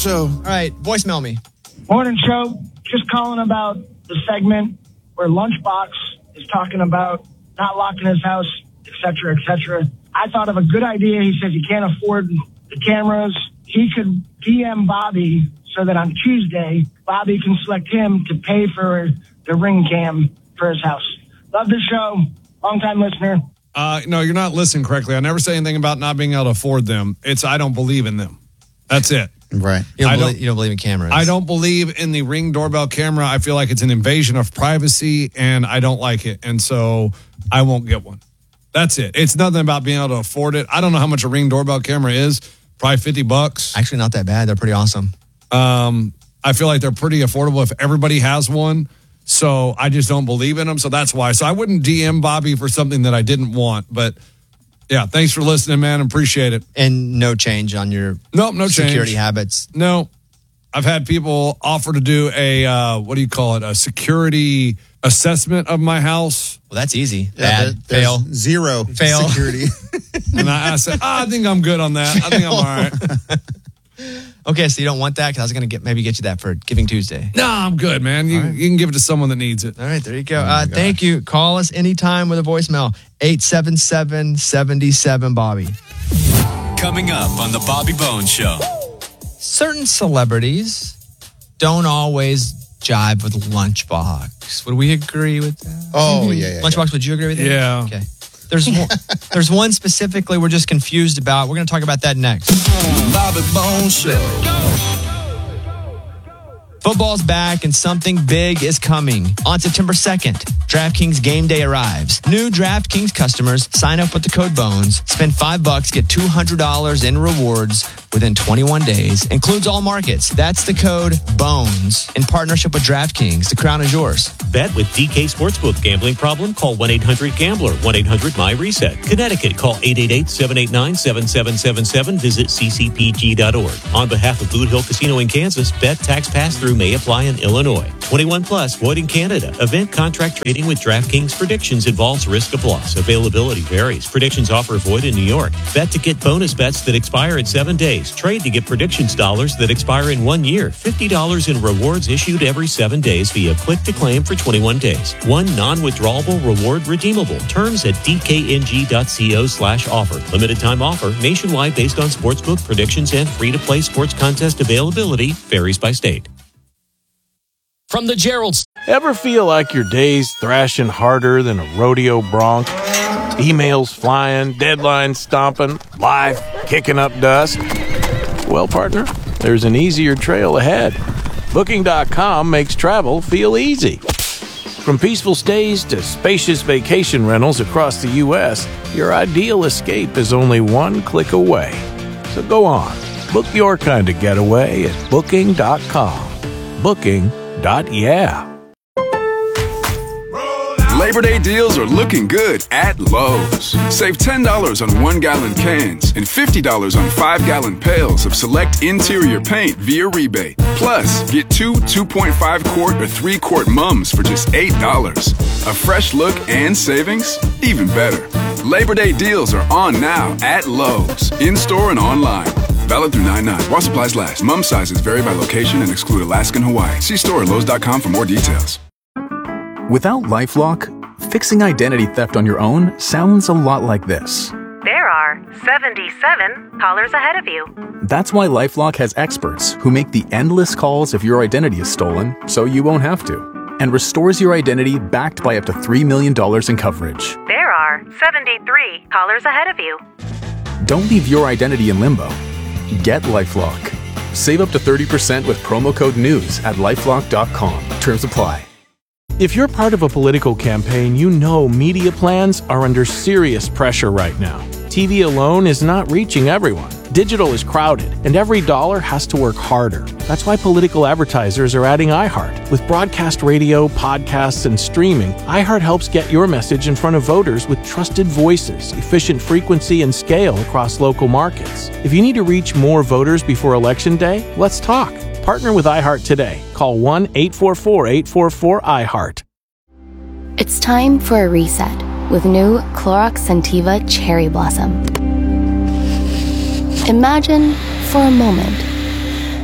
Show. All right, voicemail me. Morning show. Just calling about the segment where Lunchbox is talking about not locking his house, et cetera, et cetera. I thought of a good idea. He says he can't afford the cameras. He could DM Bobby so that on Tuesday, Bobby can select him to pay for the Ring cam for his house. Love the show. Long-time listener. No, you're not listening correctly. I never say anything about not being able to afford them. It's I don't believe in them. That's it. Right. You don't believe in cameras. I don't believe in the Ring doorbell camera. I feel like it's an invasion of privacy, and I don't like it. And so I won't get one. That's it. It's nothing about being able to afford it. I don't know how much a Ring doorbell camera is. Probably $50. Actually, not that bad. They're pretty awesome. I feel like they're pretty affordable if everybody has one. So I just don't believe in them. So that's why. So I wouldn't DM Bobby for something that I didn't want. But yeah, thanks for listening, man. Appreciate it. And no change on your no security change. habits. No. I've had people offer to do a, a security assessment of my house. Well, that's easy. Yeah, Bad. Fail. Zero Fail. security. And I said, I think I'm good on that. I think I'm all right. Okay, so you don't want that? Because I was going to maybe get you that for Giving Tuesday. No, I'm good, man. You can give it to someone that needs it. All right, there you go. Thank you. Call us anytime with a voicemail. 877-77-BOBBY. Coming up on the Bobby Bones Show. Certain celebrities don't always jive with Lunchbox. Would we agree with that? Oh, yeah. Lunchbox, would you agree with that? Yeah. Okay. There's one specifically we're just confused about. We're going to talk about that next. Bobby Bones Show. Football's back and something big is coming. On September 2nd, DraftKings Game Day arrives. New DraftKings customers sign up with the code BONES, spend $5, get $200 in rewards within 21 days. Includes all markets. That's the code BONES in partnership with DraftKings. The crown is yours. Bet with DK Sportsbook. Gambling problem? Call 1-800-GAMBLER. 1-800-MY-RESET. Connecticut. Call 888-789-7777. Visit ccpg.org. On behalf of Boot Hill Casino in Kansas, bet tax pass-through may apply in Illinois. 21 plus, void in Canada. Event contract trading with DraftKings Predictions involves risk of loss. Availability varies. Predictions offer void in New York. Bet to get bonus bets that expire in 7 days. Trade to get predictions dollars that expire in 1 year. $50 in rewards issued every 7 days via click to claim for 21 days. One non-withdrawable reward redeemable. Terms at dkng.co/offer. Limited time offer. Nationwide based on sportsbook predictions and free-to-play sports contest availability. Varies by state. From the Geralds. Ever feel like your day's thrashing harder than a rodeo bronc? Emails flying, deadlines stomping, life kicking up dust? Well, partner, there's an easier trail ahead. Booking.com makes travel feel easy. From peaceful stays to spacious vacation rentals across the U.S., your ideal escape is only one click away. So go on, book your kind of getaway at Booking.com. Booking.yeah. Labor Day deals are looking good at Lowe's. Save $10 on 1-gallon cans and $50 on 5-gallon pails of select interior paint via rebate. Plus, get 2 2.5-quart or 3-quart mums for just $8. A fresh look and savings? Even better. Labor Day deals are on now at Lowe's, in-store and online. Valid through 9/9. While supplies last. Mum sizes vary by location and exclude Alaska and Hawaii. See store at Lowe's.com for more details. Without LifeLock, fixing identity theft on your own sounds a lot like this. There are 77 callers ahead of you. That's why LifeLock has experts who make the endless calls if your identity is stolen, so you won't have to, and restores your identity backed by up to $3 million in coverage. There are 73 callers ahead of you. Don't leave your identity in limbo. Get LifeLock. Save up to 30% with promo code NEWS at LifeLock.com. Terms apply. If you're part of a political campaign, you know media plans are under serious pressure right now. TV alone is not reaching everyone. Digital is crowded, and every dollar has to work harder. That's why political advertisers are adding iHeart. With broadcast radio, podcasts, and streaming, iHeart helps get your message in front of voters with trusted voices, efficient frequency, and scale across local markets. If you need to reach more voters before Election Day, let's talk. Partner with iHeart today. Call 1-844-844-iHeart. It's time for a reset with new Clorox Scentiva Cherry Blossom. Imagine, for a moment,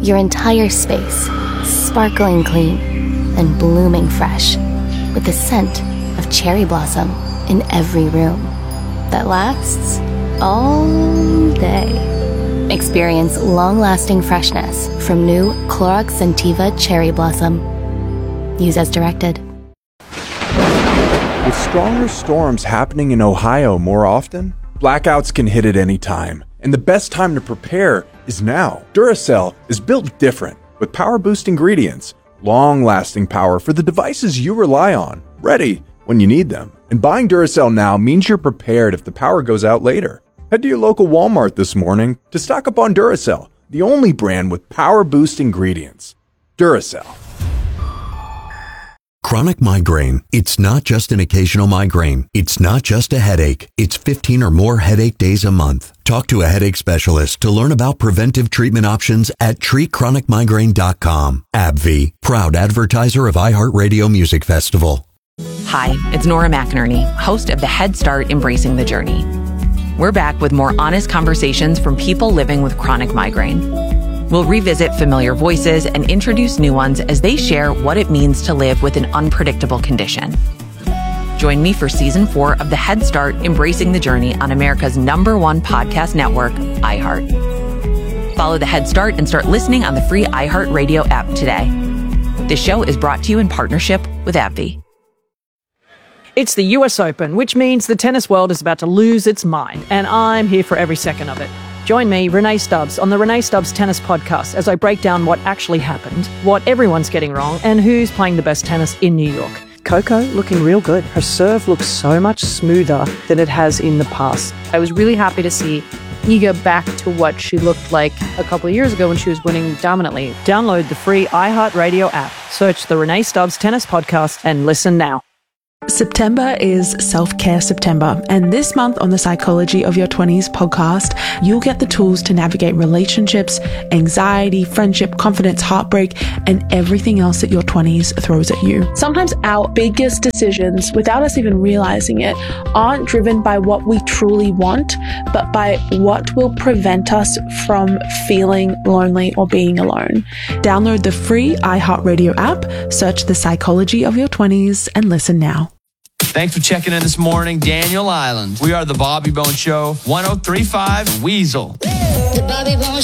Your entire space, sparkling clean and blooming fresh, with the scent of cherry blossom in every room that lasts all day. Experience long-lasting freshness from new Clorox Scentiva Cherry Blossom. Use as directed. With stronger storms happening in Ohio more often, blackouts can hit at any time, and the best time to prepare is now. Duracell is built different, with power-boost ingredients, long-lasting power for the devices you rely on, ready when you need them. And buying Duracell now means you're prepared if the power goes out later. Head to your local Walmart this morning to stock up on Duracell, the only brand with power-boost ingredients. Duracell. Chronic migraine. It's not just an occasional migraine. It's not just a headache. It's 15 or more headache days a month. Talk to a headache specialist to learn about preventive treatment options at treatchronicmigraine.com. AbbVie, proud advertiser of iHeartRadio Music Festival. Hi, it's Nora McInerney, host of the Head Start Embracing the Journey. We're back with more honest conversations from people living with chronic migraine. We'll revisit familiar voices and introduce new ones as they share what it means to live with an unpredictable condition. Join me for Season 4 of the Head Start Embracing the Journey on America's #1 podcast network, iHeart. Follow the Head Start and start listening on the free iHeartRadio app today. This show is brought to you in partnership with AbbVie. It's the US Open, which means the tennis world is about to lose its mind, and I'm here for every second of it. Join me, Renee Stubbs, on the Renee Stubbs Tennis Podcast as I break down what actually happened, what everyone's getting wrong, and who's playing the best tennis in New York. Coco looking real good. Her serve looks so much smoother than it has in the past. I was really happy to see Iga back to what she looked like a couple of years ago when she was winning dominantly. Download the free iHeartRadio app, search the Renee Stubbs Tennis Podcast, and listen now. September is Self-Care September, and this month on the Psychology of Your 20s podcast, you'll get the tools to navigate relationships, anxiety, friendship, confidence, heartbreak, and everything else that your 20s throws at you. Sometimes our biggest decisions, without us even realizing it, aren't driven by what we truly want, but by what will prevent us from feeling lonely or being alone. Download the free iHeartRadio app, search the Psychology of Your 20s, and listen now. Thanks for checking in this morning, Daniel Island. We are the Bobby Bone Show, 103.5 Weasel. The Bobby Bone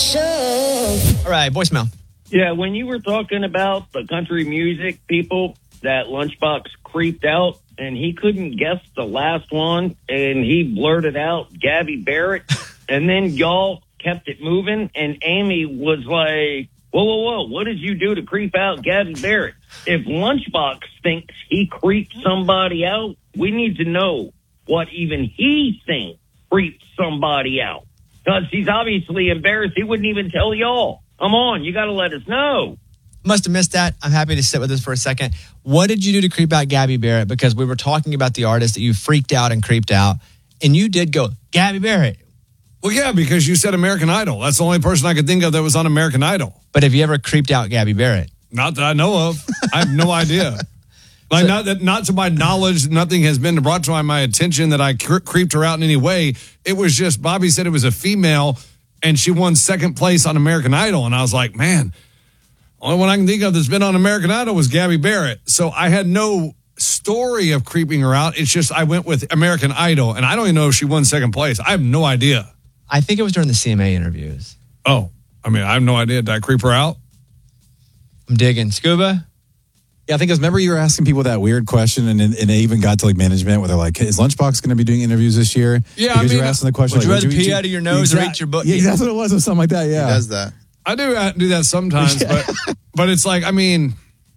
Show. All right, voicemail. Yeah, when you were talking about the country music people, that Lunchbox creeped out, and he couldn't guess the last one, and he blurted out Gabby Barrett, and then y'all kept it moving, and Amy was like, whoa, what did you do to creep out Gabby Barrett? If Lunchbox thinks he creeped somebody out, we need to know what even he thinks creeped somebody out. Because he's obviously embarrassed. He wouldn't even tell y'all. Come on, you got to let us know. Must have missed that. I'm happy to sit with this for a second. What did you do to creep out Gabby Barrett? Because we were talking about the artist that you freaked out and creeped out, and you did go, Gabby Barrett. Well, yeah, because you said American Idol. That's the only person I could think of that was on American Idol. But have you ever creeped out Gabby Barrett? Not that I know of. I have no idea. Like, not to my knowledge, nothing has been brought to my attention that I creeped her out in any way. It was just, Bobby said it was a female, and she won second place on American Idol. And I was like, man, only one I can think of that's been on American Idol was Gabby Barrett. So I had no story of creeping her out. It's just I went with American Idol, and I don't even know if she won second place. I have no idea. I think it was during the CMA interviews. Oh, I mean, I have no idea. Did I creep her out? I'm digging. Scuba? Yeah, I think remember you were asking people that weird question, and it even got to like management where they're like, "Is Lunchbox going to be doing interviews this year?" Yeah, because you were asking the question. Would you rather pee out of your nose or eat your butt? Yeah, that's what it was, or something like that. Yeah, he does that. I do that sometimes, but it's like, I mean,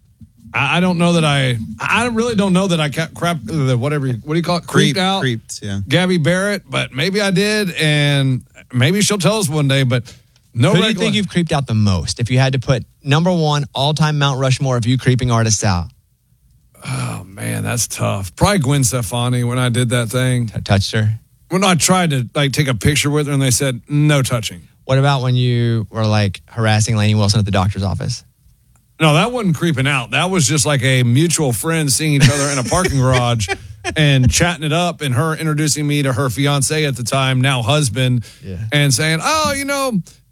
I don't know that I really don't know that I what do you call it? Creeped out. Creeped, yeah. Gabby Barrett, but maybe I did, and maybe she'll tell us one day, but. Who do you think you've creeped out the most? If you had to put number one all-time Mount Rushmore of you creeping artists out. Oh, man, that's tough. Probably Gwen Stefani when I did that thing. Touched her? When I tried to take a picture with her and they said, no touching. What about when you were harassing Lainey Wilson at the doctor's office? No, that wasn't creeping out. That was just like a mutual friend seeing each other in a parking garage and chatting it up, and her introducing me to her fiance at the time, now husband, and saying, oh,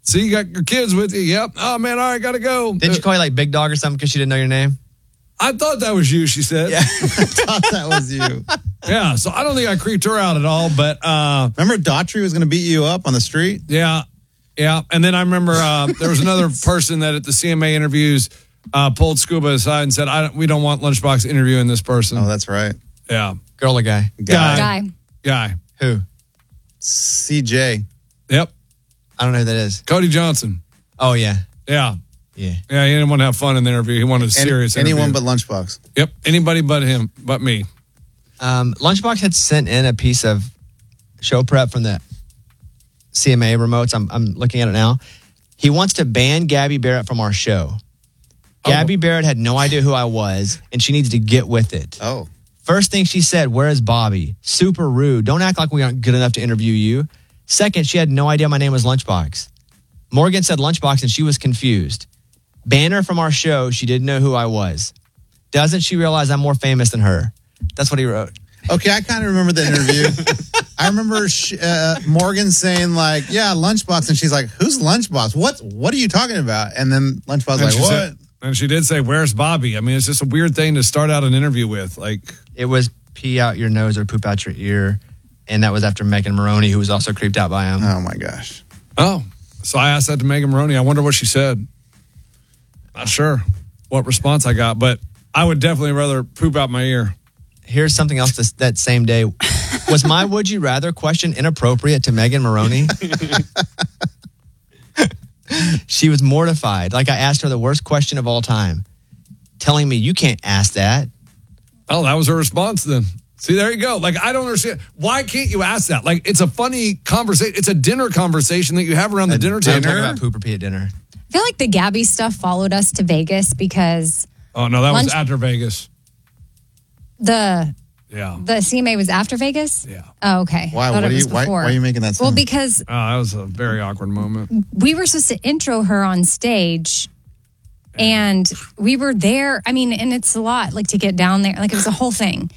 See, you got your kids with you. Yep. Oh, man, all right, got to go. Didn't you call you like Big Dog or something because she didn't know your name? I thought that was you, she said. Yeah, I thought that was you. Yeah, so I don't think I creeped her out at all, but... remember Daughtry was going to beat you up on the street? Yeah. And then I remember there was another person that at the CMA interviews pulled Scuba aside and said, we don't want Lunchbox interviewing this person. Oh, that's right. Yeah. Girl or guy? Guy. Who? CJ. Yep. I don't know who that is. Cody Johnson. Oh, yeah. Yeah. Yeah. Yeah, he didn't want to have fun in the interview. He wanted a serious interview. Anyone but Lunchbox. Yep. Anybody but him, but me. Lunchbox had sent in a piece of show prep from the CMA remotes. I'm looking at it now. He wants to ban Gabby Barrett from our show. Gabby Barrett had no idea who I was, and she needs to get with it. Oh. First thing she said, where is Bobby? Super rude. Don't act like we aren't good enough to interview you. Second, she had no idea my name was Lunchbox. Morgan said Lunchbox, and she was confused. Ban her from our show. She didn't know who I was. Doesn't she realize I'm more famous than her? That's what he wrote. Okay, I kind of remember the interview. I remember Morgan saying like, yeah, Lunchbox. And she's like, who's Lunchbox? What are you talking about? And then Lunchbox like, what? And she did say, where's Bobby? I mean, it's just a weird thing to start out an interview with. Like, it was pee out your nose or poop out your ear. And that was after Megan Maroney, who was also creeped out by him. Oh, my gosh. Oh, so I asked that to Megan Maroney. I wonder what she said. Not sure what response I got, but I would definitely rather poop out my ear. Here's something else that same day. Was my would you rather question inappropriate to Megan Maroney? She was mortified. Like I asked her the worst question of all time, telling me you can't ask that. Oh, that was her response then. See, there you go. Like, I don't understand. Why can't you ask that? Like, it's a funny conversation. It's a dinner conversation that you have around the dinner table. Talking about poop or pee at dinner. I feel like the Gabby stuff followed us to Vegas because... Oh, no, that was after Vegas. The CMA was after Vegas? Yeah. Oh, okay. Why? Why are you making that sound? Well, because... Oh, that was a very awkward moment. We were supposed to intro her on stage, and we were there. I mean, and it's a lot, like, to get down there. Like, it was a whole thing.